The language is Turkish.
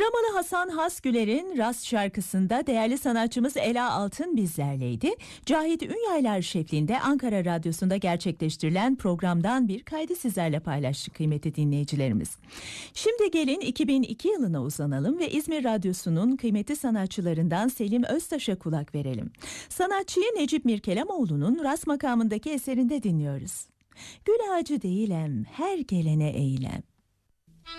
Dramalı Hasan Hasgüler'in Rast şarkısında değerli sanatçımız Ela Altın bizlerleydi. Cahit Ünyaylar şefliğinde Ankara Radyosu'nda gerçekleştirilen programdan bir kaydı sizlerle paylaştık kıymetli dinleyicilerimiz. Şimdi gelin 2002 yılına uzanalım ve İzmir Radyosu'nun kıymetli sanatçılarından Selim Öztaş'a kulak verelim. Sanatçıyı Necip Mirkelemoğlu'nun Rast makamındaki eserinde dinliyoruz. Gül ağacı değilem, her gelene eylem.